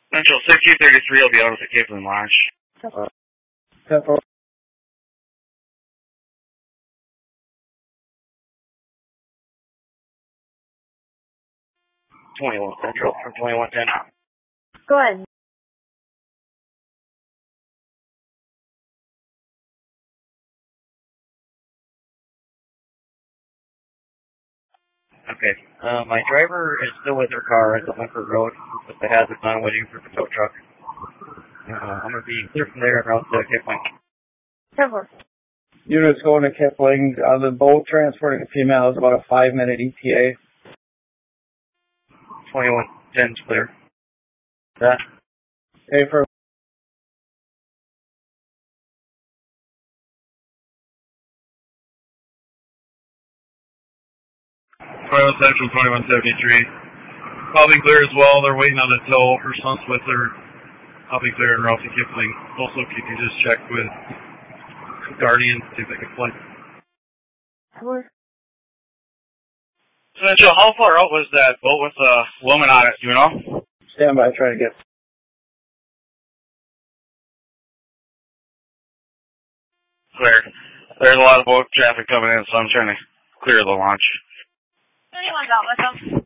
Central 6033 will be out at the Kipling launch. 10-4. 21 Central from 2110. Go ahead. Okay. My driver is still with her car at the Winford Road, but the hazard's on waiting for the tow truck. I'm going to be clear from there around to Kipling. 10-4. Units going to Kipling. The boat transporting a female is about a 5-minute ETA. 2110's clear. That. Okay, for 21 Central, 2173. I'll be clear as well. They're waiting on the tow. Her son's with her. I'll be clear en route to Kipling. Also, if you can just check with Guardian, see if they can fly. Central, how far out was that boat with a woman on it, do you know? stand by, trying to get. Clear. There's a lot of boat traffic coming in, so I'm trying to clear the launch. 21 got with them.